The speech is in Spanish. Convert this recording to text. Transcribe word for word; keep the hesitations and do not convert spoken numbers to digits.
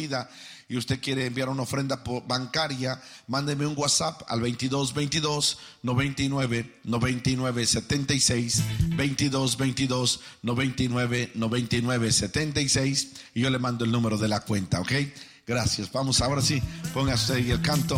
vida y usted quiere enviar una ofrenda bancaria, mándeme un WhatsApp al veintidós veintidós noventa y nueve noventa y nueve setenta y seis, veintidós veintidós noventa y nueve noventa y nueve setenta y seis, y yo le mando el número de la cuenta, ¿ok? Gracias. Vamos ahora sí, póngase ahí el canto.